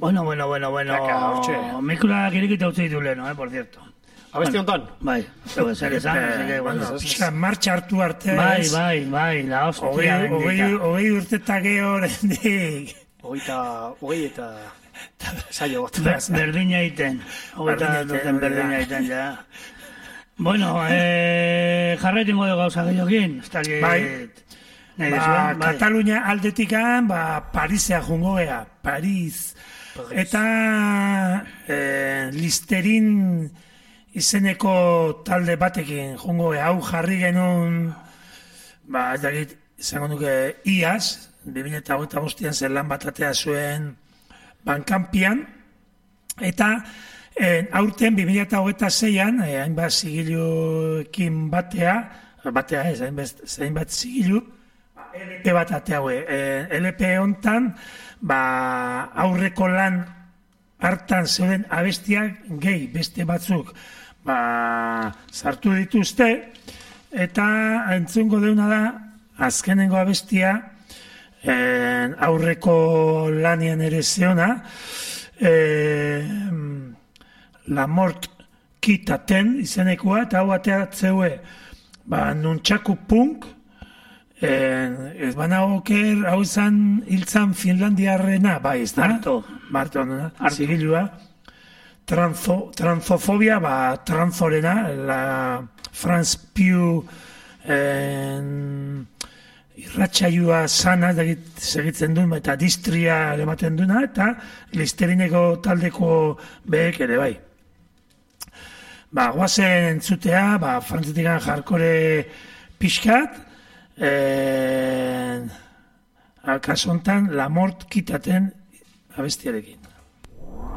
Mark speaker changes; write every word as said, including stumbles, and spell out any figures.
Speaker 1: Bueno, bueno, bueno, bueno.
Speaker 2: Taka, hortxe.
Speaker 1: Mikroak irikita utzi ditu leheno, eh, por cierto.
Speaker 2: Abesti hontan?
Speaker 1: Bai, zego, zer esan, así que, bueno.
Speaker 3: Pixka, martxa hartu arte.
Speaker 1: Bai, bai, bai, la hostia bendita.
Speaker 3: Hogei urtetak horrendik.
Speaker 2: Hogeita, hogei eta saio bat.
Speaker 1: Berdina iten. Hogeita duten berdina iten, ja. Bueno, eh, jarraitingo dugu gauza gehiokin.
Speaker 3: Bai. Ba, Katalunia aldetikan, ba, Parisea jungo gea. Paris. Eta eh, Listerin izeneko talde batekin jungo gea. Hau jarri genuen, ba, ez dakit, izango nuke iaz, bi mila hogeita bostean zer lan bat atea zuen Bankampian, eta Eh, aurten, bi mila hogeita seian, eh, hainbat zigiluekin batea, batea ez, hainbat, hainbat zigilu, L P bat atea hue. Eh, L P hontan, ba, aurreko lan hartan zeuden abestiak gehi, beste batzuk, ba, sartu dituzte, eta entzungo deuna da, azkenengo abestia, eh, aurreko lanian ere zeona, eh, La Mort Kitaten izenekoa, eta hau ateatzeue, ba, nuntxaku punk, ez bana oker, hau izan hiltzan Finlandiarrena, bai, ez da?
Speaker 1: Marto.
Speaker 3: Marto, no? Zigilua. Tranfo, tranfofobia, ba, tranforena, la Franz Piu en, irratxaiua sana, segitzen duen, eta distria ematen duena, eta Listerineko taldeko behek ere bai. Ba, guazen entzutea, ba, frantzetikan jarkore pixkat, eh, kasontan La Mort Kitaten abestiarekin.